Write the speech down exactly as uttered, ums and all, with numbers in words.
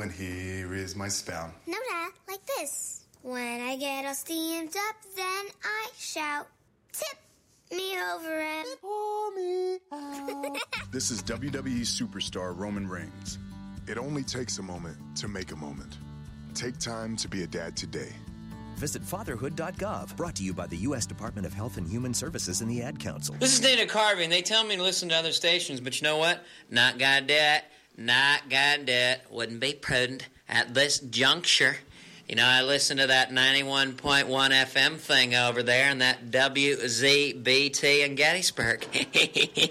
and here is my spout. No, Dad, like this. When I get all steamed up, then I shout, tip me over and pour me out. This is W W E superstar Roman Reigns. It only takes a moment to make a moment. Take time to be a dad today. Visit fatherhood dot gov, brought to you by the U S Department of Health and Human Services and the Ad Council. This is Dana Carvey, and they tell me to listen to other stations, but you know what? Not gonna do it. Not gonna do it. Wouldn't be prudent at this juncture. You know, I listen to that ninety-one point one F M thing over there and that W Z B T in Gettysburg.